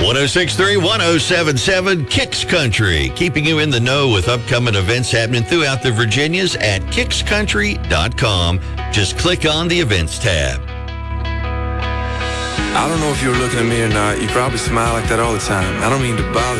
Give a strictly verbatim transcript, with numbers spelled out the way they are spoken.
one oh six point three, one oh seven point seven, Kicks Country, keeping you in the know with upcoming events happening throughout the Virginias at kicks country dot com. Just click on the events tab. I don't know if you were looking at me or not. You probably smile like that all the time. I don't mean to bother